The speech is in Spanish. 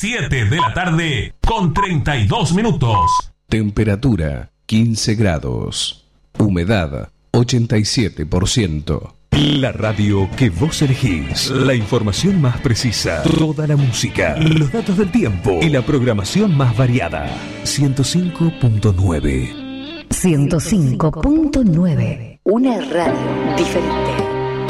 7 de la tarde con 32 minutos. Temperatura 15 grados. Humedad 87%. La radio que vos elegís. La información más precisa. Toda la música. Los datos del tiempo. Y la programación más variada. 105.9. 105.9. Una radio diferente.